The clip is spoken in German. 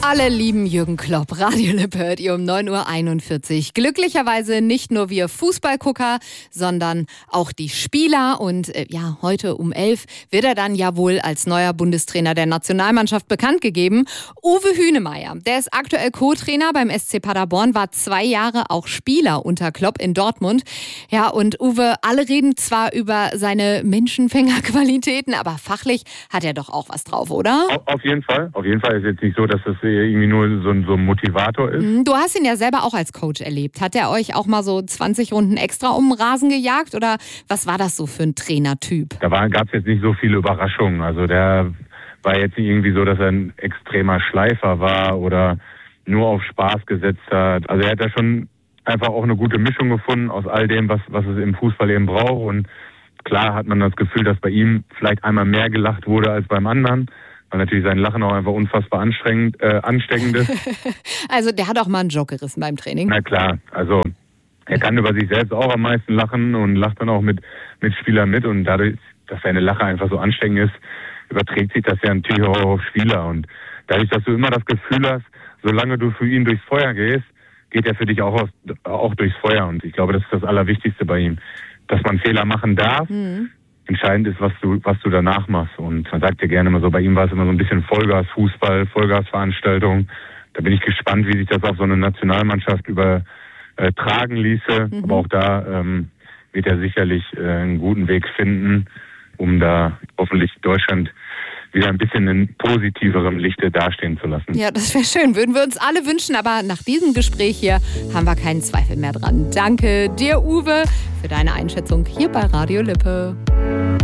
Alle lieben Jürgen Klopp. Radio Lippe hört ihr um 9.41 Uhr. Glücklicherweise nicht nur wir Fußballgucker, sondern auch die Spieler. Und heute um 11 wird er dann ja wohl als neuer Bundestrainer der Nationalmannschaft bekannt gegeben. Uwe Hünemeyer, der ist aktuell Co-Trainer beim SC Paderborn, war 2 Jahre auch Spieler unter Klopp in Dortmund. Ja, und Uwe, alle reden zwar über seine Menschenfängerqualitäten, aber fachlich hat er doch auch was drauf, oder? Auf jeden Fall. Auf jeden Fall ist jetzt nicht so, dass das irgendwie nur so ein Motivator ist. Du hast ihn ja selber auch als Coach erlebt. Hat er euch auch mal so 20 Runden extra um den Rasen gejagt oder was war das so für ein Trainertyp? Da gab es jetzt nicht so viele Überraschungen. Also der war jetzt nicht irgendwie so, dass er ein extremer Schleifer war oder nur auf Spaß gesetzt hat. Also er hat da schon einfach auch eine gute Mischung gefunden aus all dem, was es im Fußball eben braucht. Und klar hat man das Gefühl, dass bei ihm vielleicht einmal mehr gelacht wurde als beim anderen. Weil natürlich sein Lachen auch einfach unfassbar ansteckend ist. Also der hat auch mal einen Joke gerissen beim Training. Na klar, also er kann über sich selbst auch am meisten lachen und lacht dann auch mit Spielern mit. Und dadurch, dass seine Lache einfach so ansteckend ist, überträgt sich das ja natürlich auch auf Spieler. Und dadurch, dass du immer das Gefühl hast, solange du für ihn durchs Feuer gehst, geht er für dich auch durchs Feuer. Und ich glaube, das ist das Allerwichtigste bei ihm, dass man Fehler machen darf. Entscheidend ist, was du danach machst. Und man sagt ja gerne immer so, bei ihm war es immer so ein bisschen Vollgas-Fußball, Vollgas-Veranstaltung. Da bin ich gespannt, wie sich das auf so eine Nationalmannschaft übertragen ließe. Aber auch da wird er sicherlich einen guten Weg finden, um da hoffentlich Deutschland wieder ein bisschen in positiverem Lichte dastehen zu lassen. Ja, das wäre schön. Würden wir uns alle wünschen. Aber nach diesem Gespräch hier haben wir keinen Zweifel mehr dran. Danke dir, Uwe, für deine Einschätzung hier bei Radio Lippe.